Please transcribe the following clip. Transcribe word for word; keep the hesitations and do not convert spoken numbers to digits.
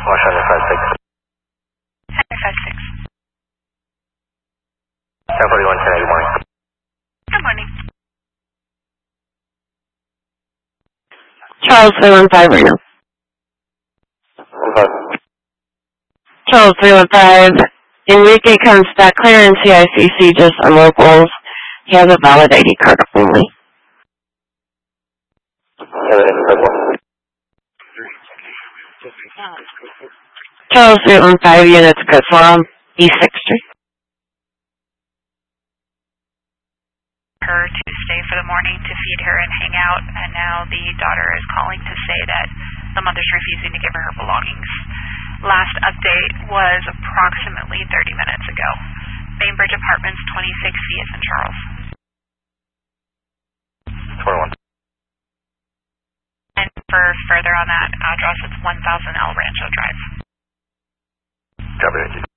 Wash Hunter five six. Hunter five six. ten forty-one, ten, good morning. Good morning. Charles three one five right now. one five. Charles three one five. Enrique comes back clear in C I C C, just on locals. He has a valid I D card only. Charles three one five units, good for him. East sixth Street. Her to stay for the morning to feed her and hang out, and now the daughter is calling to say that the mother's refusing to give her her belongings. Last update was approximately thirty minutes ago. Bainbridge Apartments, twenty-six C S in Charles. twenty-one. And for further on that address, it's one thousand El Rancho Drive. Copy.